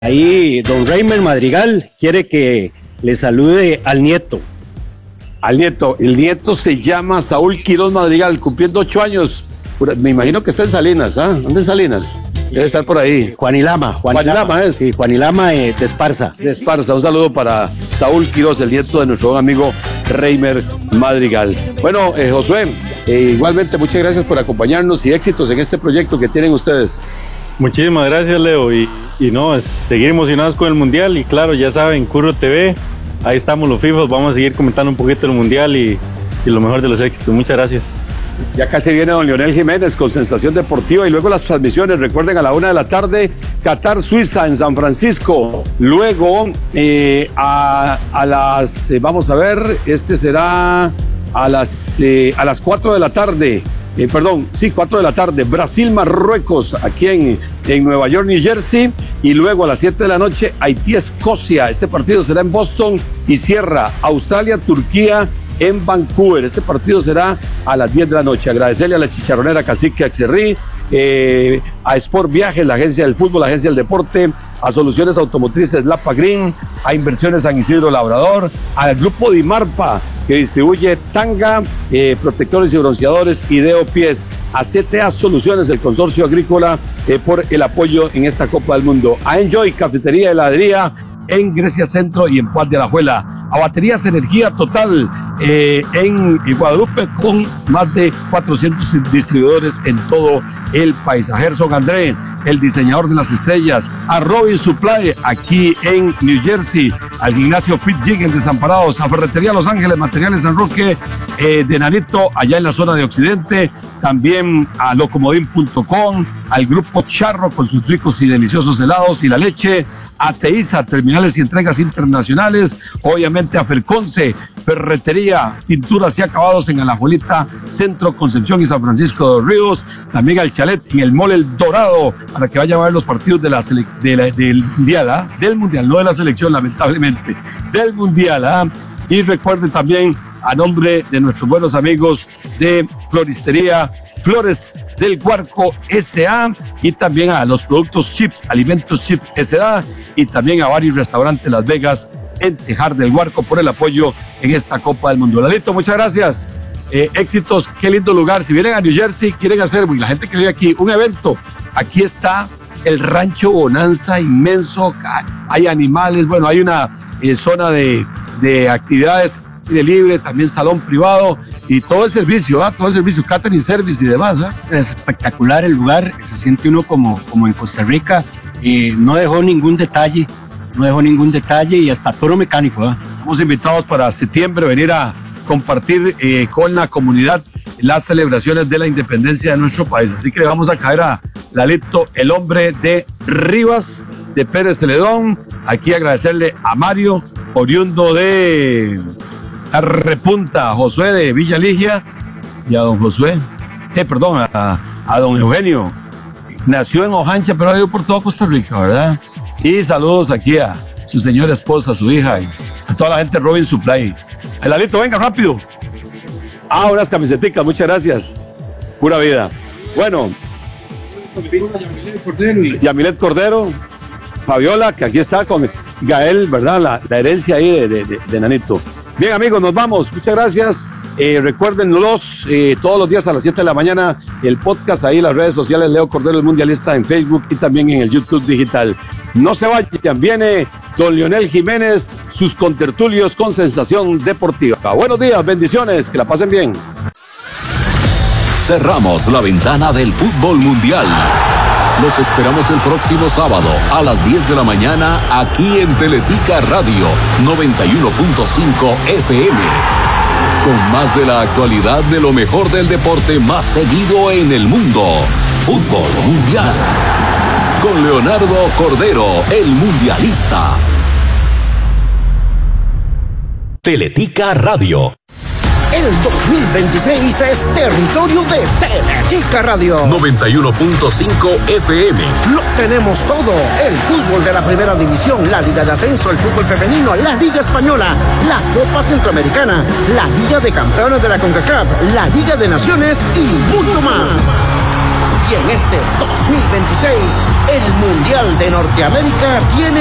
Ahí don Reimer Madrigal quiere que le salude al nieto. Al nieto, el nieto se llama Saúl Quiroz Madrigal, cumpliendo 8 años. Me imagino que está en Salinas, ¿ah? ¿Dónde es Salinas? Debe estar por ahí. Juanilama es. Sí, Juanilama de Esparza. De Esparza, un saludo para Saúl Quiroz, el nieto de nuestro buen amigo Reimer Madrigal. Bueno, Josué, igualmente muchas gracias por acompañarnos y éxitos en este proyecto que tienen ustedes. Muchísimas gracias, Leo, y seguir emocionados con el Mundial, y claro, ya saben, Curro TV, ahí estamos los fijos, vamos a seguir comentando un poquito el Mundial y lo mejor de los éxitos. Muchas gracias. Ya casi viene don Leonel Jiménez con Sensación Deportiva y luego las transmisiones, recuerden, a la 1 p.m, Qatar, Suiza en San Francisco. Luego a las, vamos a ver, este será a las 4 de la tarde. 4 de la tarde, Brasil, Marruecos, aquí en Nueva York, New Jersey, y luego a las 7 de la noche, Haití, Escocia. Este partido será en Boston y cierra Australia, Turquía en Vancouver. Este partido será a las 10 de la noche. Agradecerle a la chicharronera Cacique Axerrí, a Sport Viajes, la agencia del fútbol, la agencia del deporte, a Soluciones Automotrices Lapa Green, a Inversiones San Isidro Labrador, al grupo Dimarpa, que distribuye tanga, protectores y bronceadores y Deo Pies, a CTA Soluciones, el consorcio agrícola, por el apoyo en esta Copa del Mundo, a Enjoy, cafetería y heladería en Grecia Centro y en Paz de Alajuela, a Baterías de Energía Total en Guadalupe, con más de 400 distribuidores en todo el país, a Gerson André, el diseñador de las estrellas, a Robin Supply aquí en New Jersey, al gimnasio Fit Jig en Desamparados, a Ferretería Los Ángeles, Materiales San Roque de Nanito, allá en la zona de Occidente, también a locomodin.com, al grupo Charro con sus ricos y deliciosos helados y la leche, a Teiza, terminales y entregas internacionales, obviamente a Ferconce, ferretería, pinturas y acabados en Alajuelita, Centro, Concepción y San Francisco de los Ríos, también al chalet en el Mall El Dorado, para que vaya a ver los partidos del Mundial, del Mundial, no de la selección, lamentablemente, del Mundial, y recuerden también, a nombre de nuestros buenos amigos de Floristería Flores del Guarco S.A. y también a los productos Chips, Alimentos Chips S.A. y también a varios restaurantes Las Vegas en Tejar del Guarco por el apoyo en esta Copa del Mundo. Lalito, muchas gracias. Éxitos, qué lindo lugar. Si vienen a New Jersey, quieren hacer, la gente que vive aquí, un evento, aquí está el Rancho Bonanza inmenso, hay animales, bueno, hay una zona de actividades de libre, también salón privado y todo el servicio, catering service y demás. Es espectacular el lugar, se siente uno como en Costa Rica, no dejó ningún detalle y hasta toro mecánico. Estamos invitados para septiembre venir a compartir con la comunidad las celebraciones de la independencia de nuestro país, así que vamos a caer a Lalito, el hombre de Rivas, de Pérez Celedón. Aquí agradecerle a Mario, oriundo de la Repunta, Josué de Villa Ligia, y a don Josué, a don Eugenio, nació en Ojancha, pero ha ido por toda Costa Rica, ¿verdad? Y saludos aquí a su señora esposa, a su hija, y a toda la gente de Robin Supply. El Alito, venga, rápido. Unas camiseticas, muchas gracias. Pura vida. Bueno, Yamilet Cordero, Fabiola, que aquí está con Gael, ¿verdad? La herencia ahí de Nanito. Bien, amigos, nos vamos. Muchas gracias. Recuérdenlos todos los días a las 7 de la mañana el podcast ahí en las redes sociales Leo Cordero el Mundialista en Facebook y también en el YouTube digital. No se vayan, viene don Leonel Jiménez, sus contertulios con Sensación Deportiva. Buenos días, bendiciones, que la pasen bien. Cerramos la ventana del fútbol mundial. Los esperamos el próximo sábado a las 10 de la mañana aquí en Teletica Radio 91.5 FM. Con más de la actualidad de lo mejor del deporte más seguido en el mundo. Fútbol Mundial. Con Leonardo Cordero, el mundialista. Teletica Radio. El 2026 es territorio de Teletica Radio 91.5 FM. Lo tenemos todo: el fútbol de la primera división, la Liga de Ascenso, el fútbol femenino, la Liga Española, la Copa Centroamericana, la Liga de Campeones de la CONCACAF, la Liga de Naciones y mucho más. Y en este 2026, el Mundial de Norteamérica tiene